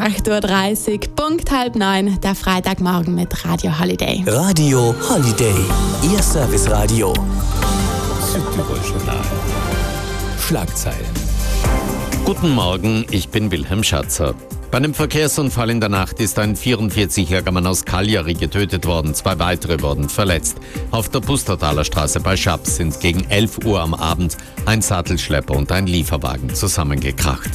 8.30 Uhr, Punkt 8:30, der Freitagmorgen mit Radio Holiday. Radio Holiday, Ihr Serviceradio. Südtirol Journal. Schlagzeilen. Guten Morgen, ich bin Wilhelm Schatzer. Bei einem Verkehrsunfall in der Nacht ist ein 44-jähriger Mann aus Cagliari getötet worden. 2 weitere wurden verletzt. Auf der Pustertaler Straße bei Schaps sind gegen 11 Uhr am Abend ein Sattelschlepper und ein Lieferwagen zusammengekracht.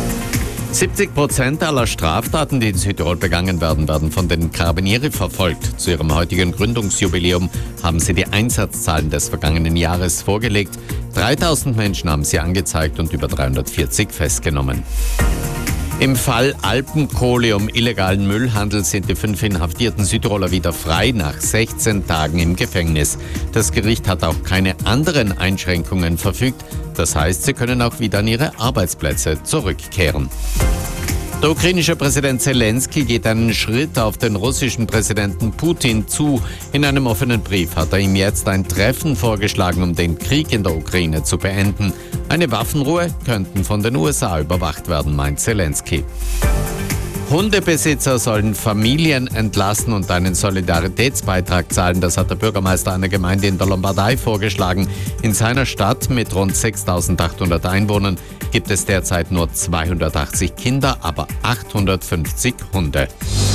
70% aller Straftaten, die in Südtirol begangen werden von den Carabinieri verfolgt. Zu ihrem heutigen Gründungsjubiläum haben sie die Einsatzzahlen des vergangenen Jahres vorgelegt. 3000 Menschen haben sie angezeigt und über 340 festgenommen. Im Fall Alpenkohle um illegalen Müllhandel sind die 5 inhaftierten Südtiroler wieder frei nach 16 Tagen im Gefängnis. Das Gericht hat auch keine anderen Einschränkungen verfügt. Das heißt, sie können auch wieder an ihre Arbeitsplätze zurückkehren. Der ukrainische Präsident Zelensky geht einen Schritt auf den russischen Präsidenten Putin zu. In einem offenen Brief hat er ihm jetzt ein Treffen vorgeschlagen, um den Krieg in der Ukraine zu beenden. Eine Waffenruhe könnten von den USA überwacht werden, meint Zelensky. Hundebesitzer sollen Familien entlassen und einen Solidaritätsbeitrag zahlen. Das hat der Bürgermeister einer Gemeinde in der Lombardei vorgeschlagen. In seiner Stadt mit rund 6.800 Einwohnern gibt es derzeit nur 280 Kinder, aber 850 Hunde.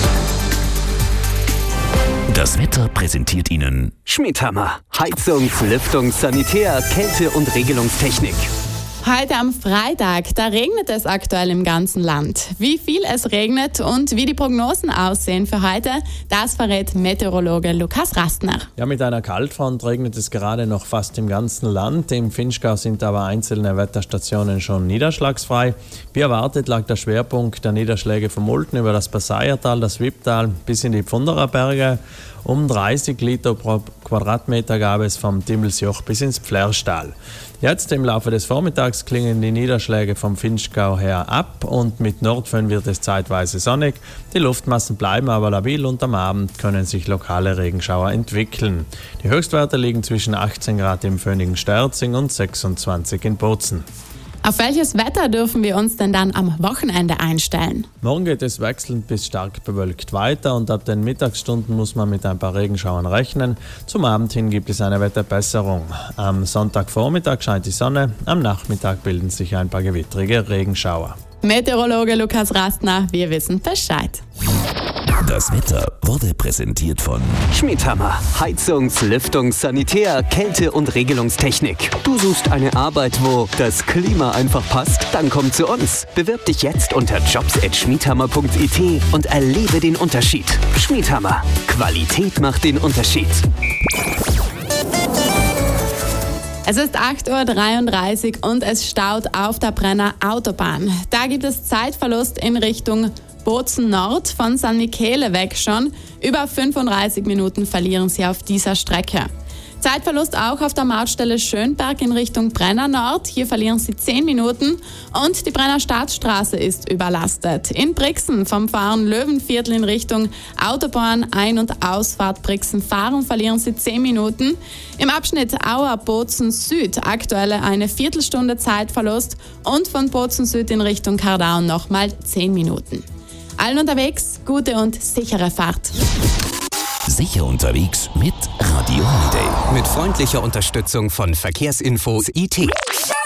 Das Wetter präsentiert Ihnen Schmidhammer. Heizungs-, Lüftungs-, Sanitär-, Kälte- und Regelungstechnik. Heute am Freitag, da regnet es aktuell im ganzen Land. Wie viel es regnet und wie die Prognosen aussehen für heute, das verrät Meteorologe Lukas Rastner. Ja, mit einer Kaltfront regnet es gerade noch fast im ganzen Land. Im Vinschgau sind aber einzelne Wetterstationen schon niederschlagsfrei. Wie erwartet lag der Schwerpunkt der Niederschläge vom Mulden über das Passaiertal, das Wipptal bis in die Pfunderer Berge. Um 30 Liter pro Quadratmeter gab es vom Timmelsjoch bis ins Pflärschtal. Jetzt im Laufe des Vormittags klingen die Niederschläge vom Vinschgau her ab und mit Nordföhn wird es zeitweise sonnig. Die Luftmassen bleiben aber labil und am Abend können sich lokale Regenschauer entwickeln. Die Höchstwerte liegen zwischen 18 Grad im föhnigen Sterzing und 26 in Bozen. Auf welches Wetter dürfen wir uns denn dann am Wochenende einstellen? Morgen geht es wechselnd bis stark bewölkt weiter und ab den Mittagsstunden muss man mit ein paar Regenschauern rechnen. Zum Abend hin gibt es eine Wetterbesserung. Am Sonntagvormittag scheint die Sonne, am Nachmittag bilden sich ein paar gewittrige Regenschauer. Meteorologe Lukas Rastner, wir wissen Bescheid. Das Wetter wurde präsentiert von Schmidhammer. Heizungs-, Lüftungs-, Sanitär-, Kälte- und Regelungstechnik. Du suchst eine Arbeit, wo das Klima einfach passt? Dann komm zu uns. Bewirb dich jetzt unter jobs@schmidhammer.it und erlebe den Unterschied. Schmidhammer. Qualität macht den Unterschied. Es ist 8.33 Uhr und es staut auf der Brenner Autobahn. Da gibt es Zeitverlust in Richtung Bozen Nord von San Michele weg schon. Über 35 Minuten verlieren Sie auf dieser Strecke. Zeitverlust auch auf der Mautstelle Schönberg in Richtung Brenner Nord. Hier verlieren Sie 10 Minuten und die Brenner Staatsstraße ist überlastet. In Brixen vom Fahren-Löwenviertel in Richtung Autobahn Ein- und Ausfahrt Brixen-Fahren verlieren Sie 10 Minuten. Im Abschnitt Auer-Bozen Süd aktuell eine Viertelstunde Zeitverlust und von Bozen Süd in Richtung Kardau nochmal 10 Minuten. Allen unterwegs, gute und sichere Fahrt. Sicher unterwegs mit Radio Holiday. Mit freundlicher Unterstützung von Verkehrsinfo IT.